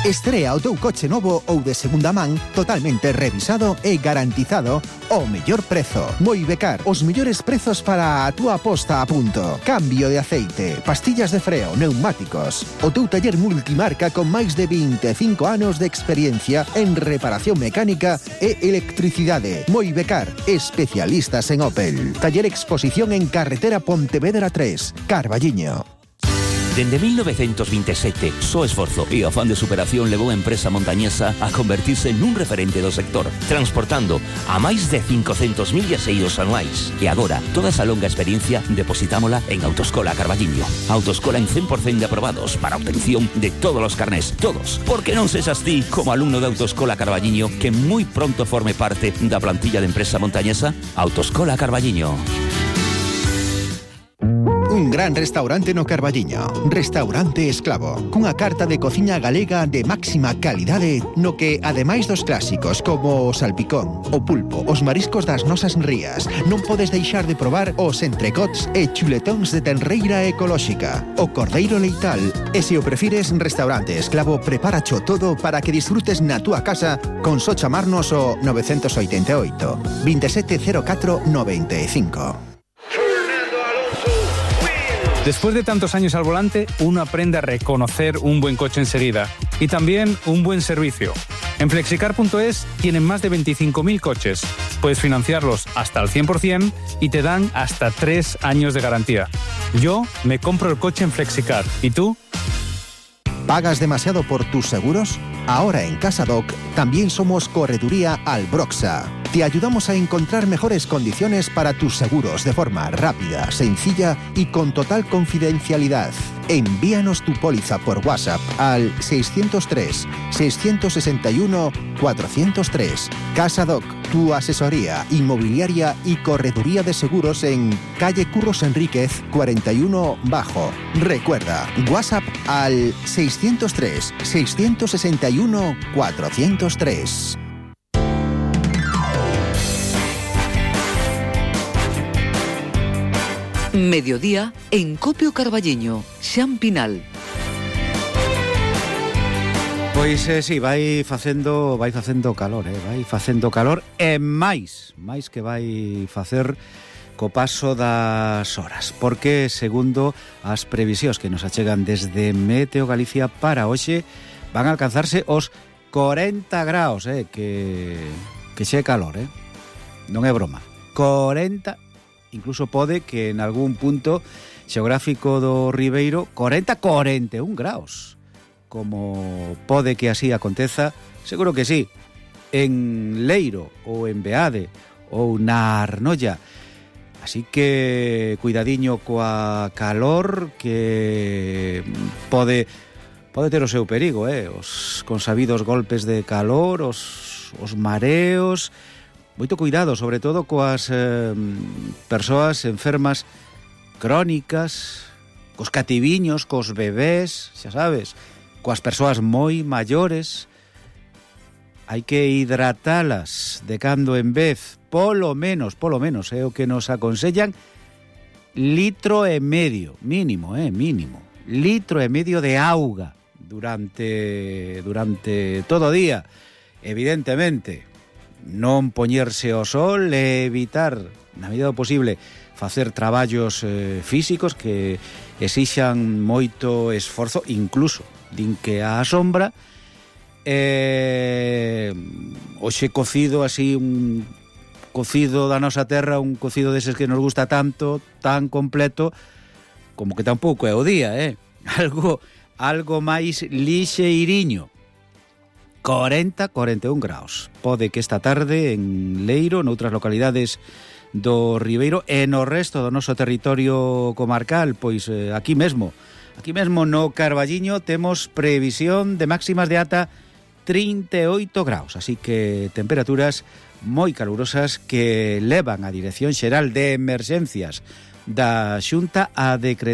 Estrea o teu coche novo ou de segunda man totalmente revisado e garantizado ao mellor prezo. Moibecar, os mellores prezos para a túa posta a punto. Cambio de aceite, pastillas de freo, neumáticos. O teu taller multimarca con máis de 25 anos de experiencia en reparación mecánica e electricidade. Moibecar, especialistas en Opel. Taller Exposición en Carretera Pontevedra 3, Carballiño. Dende 1927, só esforzo e afán de superación levou a empresa montañesa a convertirse nun referente do sector, transportando a máis de 500.000 viaxeiros anuais. E agora, toda esa longa experiencia depositámola en Autoescola Carballiño. Autoescola en 100% de aprobados para obtención de todos os carnés, todos. Porque non sexas ti, como alumno de Autoescola Carballiño, que moi pronto forme parte da plantilla de empresa montañesa. Autoescola Carballiño. Un gran restaurante no Carballiño. Restaurante Esclavo. Cunha carta de cociña galega de máxima calidade no que, ademais dos clásicos como o salpicón, o pulpo, os mariscos das nosas rías, non podes deixar de probar os entrecots e chuletóns de tenreira ecolóxica, o cordeiro leital. E se o prefires, Restaurante Esclavo preparacho todo para que disfrutes na túa casa con só chamarnos o 988 2704 95. Después de tantos años al volante, uno aprende a reconocer un buen coche enseguida y también un buen servicio. En Flexicar.es tienen más de 25.000 coches. Puedes financiarlos hasta el 100% y te dan hasta 3 años de garantía. Yo me compro el coche en Flexicar. ¿Y tú? ¿Pagas demasiado por tus seguros? Ahora en Casadoc también somos Correduría Albroxa. Te ayudamos a encontrar mejores condiciones para tus seguros de forma rápida, sencilla y con total confidencialidad. Envíanos tu póliza por WhatsApp al 603-661-403. Casadoc, tu asesoría inmobiliaria y correduría de seguros en calle Curros Enríquez 41 Bajo. Recuerda, WhatsApp al 603-661-403. Mediodía en Copio Carballiño, Xan Pinal. Pois si, vai facendo calor, vai facendo calor e máis que vai facer co paso das horas, porque segundo as previsións que nos achegan desde Meteo Galicia para hoxe van a alcanzarse os 40 graus, que xe calor, non é broma. 40, incluso pode que en algún punto xeográfico do Ribeiro 41 graus. Como pode que así aconteza, seguro que sí, en Leiro ou en Beade ou na Arnolla. Así que cuidadiño coa calor que pode ter o seu perigo, os consabidos golpes de calor, os mareos. Moito cuidado, sobre todo coas persoas enfermas crónicas, cos cativiños, cos bebés, xa sabes, coas persoas moi maiores. Hai que hidratalas de cando en vez, polo menos, é o que nos aconsellan, 1,5 litros, mínimo, mínimo. 1,5 litros de auga durante todo o día, evidentemente. Non poñerse ao sol e evitar, na medida do posible, facer traballos físicos que exixan moito esforzo, incluso din que á sombra. Hoxe cocido así, un cocido da nosa terra, un cocido deses que nos gusta tanto, tan completo, como que tampouco é o día, algo máis lixeiriño. 41 graus. Pode que esta tarde en Leiro, noutras localidades do Ribeiro e no resto do noso territorio comarcal, pois aquí mesmo no Carballiño temos previsión de máximas de ata 38 graus, así que temperaturas moi calurosas que levan a Dirección Xeral de Emerxencias da Xunta a decretar